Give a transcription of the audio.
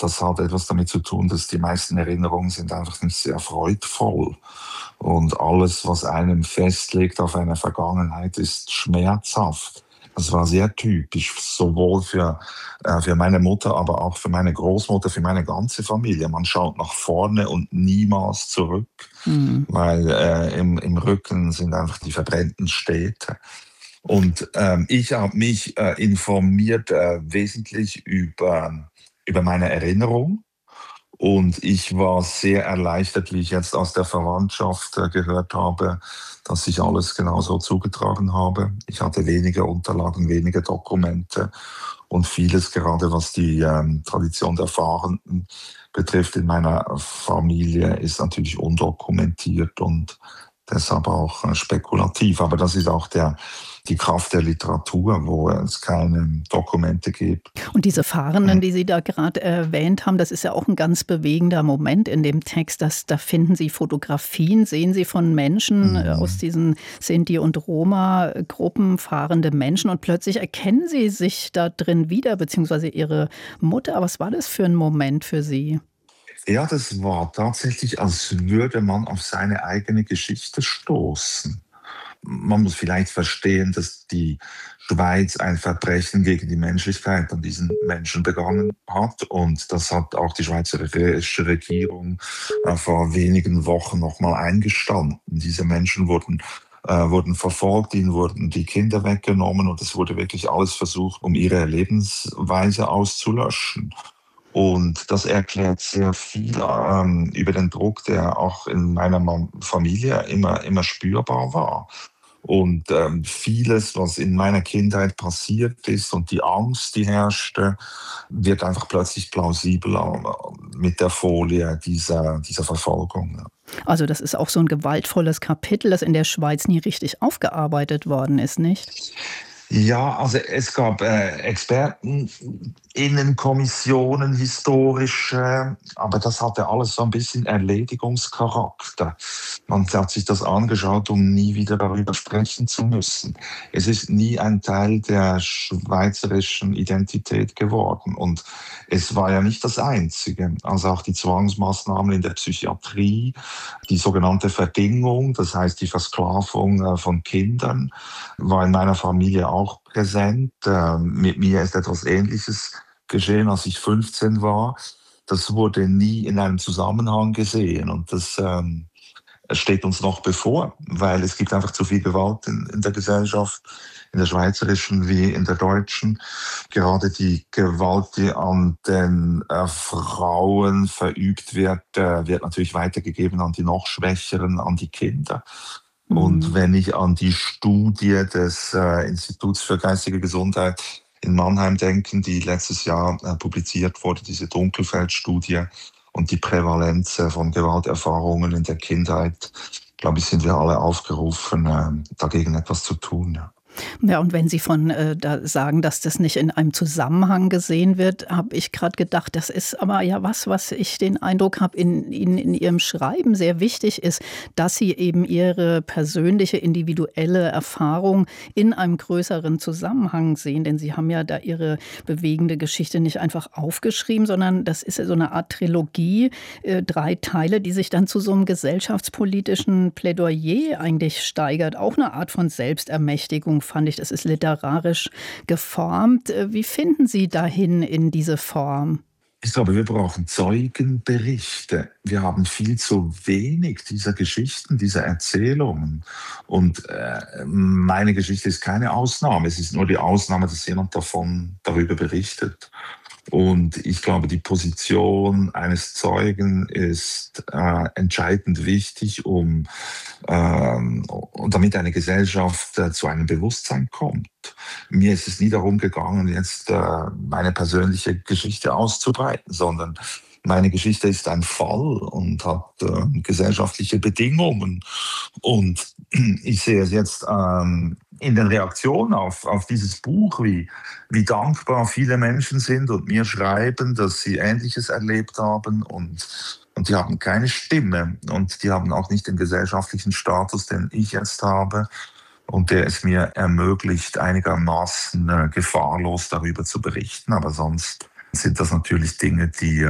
das hat etwas damit zu tun, dass die meisten Erinnerungen sind einfach nicht sehr freudvoll. Und alles, was einem festlegt auf eine Vergangenheit, ist schmerzhaft. Das war sehr typisch, sowohl für meine Mutter, aber auch für meine Großmutter, für meine ganze Familie. Man schaut nach vorne und niemals zurück, Mhm. weil im Rücken sind einfach die verbrannten Städte. Und ich habe mich informiert wesentlich über meine Erinnerung. Und ich war sehr erleichtert, wie ich jetzt aus der Verwandtschaft gehört habe, dass sich alles genauso zugetragen habe. Ich hatte wenige Unterlagen, wenige Dokumente und vieles, gerade was die Tradition der Fahrenden betrifft, in meiner Familie, ist natürlich undokumentiert und deshalb auch spekulativ. Aber das ist auch die Kraft der Literatur, wo es keine Dokumente gibt. Und diese Fahrenden, die Sie da gerade erwähnt haben, das ist ja auch ein ganz bewegender Moment in dem Text. Da finden Sie Fotografien, sehen Sie von Menschen aus Mhm. diesen Sinti- und Roma-Gruppen, fahrende Menschen. Und plötzlich erkennen Sie sich da drin wieder, beziehungsweise Ihre Mutter. Was war das für ein Moment für Sie? Ja, das war tatsächlich, als würde man auf seine eigene Geschichte stoßen. Man muss vielleicht verstehen, dass die Schweiz ein Verbrechen gegen die Menschlichkeit an diesen Menschen begangen hat. Und das hat auch die schweizerische Regierung vor wenigen Wochen nochmal eingestanden. Diese Menschen wurden verfolgt, ihnen wurden die Kinder weggenommen und es wurde wirklich alles versucht, um ihre Lebensweise auszulöschen. Und das erklärt sehr viel über den Druck, der auch in meiner Familie immer spürbar war. Und vieles, was in meiner Kindheit passiert ist und die Angst, die herrschte, wird einfach plötzlich plausibel mit der Folie dieser Verfolgung. Ja. Also das ist auch so ein gewaltvolles Kapitel, das in der Schweiz nie richtig aufgearbeitet worden ist, nicht? Ja, also es gab Experteninnenkommissionen, historische, aber das hatte alles so ein bisschen Erledigungscharakter. Man hat sich das angeschaut, um nie wieder darüber sprechen zu müssen. Es ist nie ein Teil der schweizerischen Identität geworden und es war ja nicht das Einzige. Also auch die Zwangsmaßnahmen in der Psychiatrie, die sogenannte Verdingung, das heißt die Versklavung von Kindern, war in meiner Familie auch präsent. Mit mir ist etwas Ähnliches geschehen, als ich 15 war. Das wurde nie in einem Zusammenhang gesehen und das es steht uns noch bevor, weil es gibt einfach zu viel Gewalt in der Gesellschaft, in der schweizerischen wie in der deutschen. Gerade die Gewalt, die an den Frauen verübt wird, wird natürlich weitergegeben an die noch Schwächeren, an die Kinder. Und Mhm. wenn ich an die Studie des Instituts für geistige Gesundheit in Mannheim denke, die letztes Jahr publiziert wurde, diese Dunkelfeld-Studie und die Prävalenz von Gewalterfahrungen in der Kindheit, glaube ich, sind wir alle aufgerufen, dagegen etwas zu tun. Ja. Ja, und wenn Sie von da sagen, dass das nicht in einem Zusammenhang gesehen wird, habe ich gerade gedacht, das ist aber ja was ich den Eindruck habe, in Ihrem Schreiben sehr wichtig ist, dass Sie eben Ihre persönliche, individuelle Erfahrung in einem größeren Zusammenhang sehen. Denn Sie haben ja da Ihre bewegende Geschichte nicht einfach aufgeschrieben, sondern das ist ja so eine Art Trilogie, 3 Teile, die sich dann zu so einem gesellschaftspolitischen Plädoyer eigentlich steigert. Auch eine Art von Selbstermächtigung, fand ich. Das ist literarisch geformt. Wie finden Sie dahin in diese Form? Ich glaube, wir brauchen Zeugenberichte. Wir haben viel zu wenig dieser Geschichten, dieser Erzählungen. Und meine Geschichte ist keine Ausnahme. Es ist nur die Ausnahme, dass jemand darüber berichtet. Und ich glaube, die Position eines Zeugen ist entscheidend wichtig, und damit eine Gesellschaft zu einem Bewusstsein kommt. Mir ist es nie darum gegangen, jetzt meine persönliche Geschichte auszubreiten, sondern meine Geschichte ist ein Fall und hat gesellschaftliche Bedingungen. Und ich sehe es jetzt in den Reaktionen auf dieses Buch, wie dankbar viele Menschen sind und mir schreiben, dass sie Ähnliches erlebt haben und die haben keine Stimme und die haben auch nicht den gesellschaftlichen Status, den ich jetzt habe und der es mir ermöglicht, einigermaßen gefahrlos darüber zu berichten. Aber sonst sind das natürlich Dinge, die